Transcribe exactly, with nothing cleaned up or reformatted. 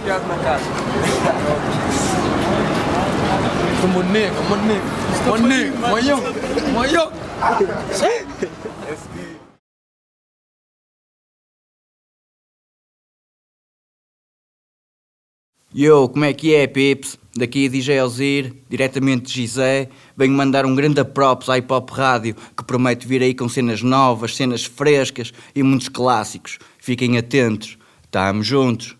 bloqueado na casa. Manego, manego, manego, maior, maior. Yo, como é que é, pips? Daqui D J Ozir, diretamente de Gizé. Venho mandar um grande props à Hip Hop Rádio, que promete vir aí com cenas novas, cenas frescas e muitos clássicos. Fiquem atentos, estamos juntos.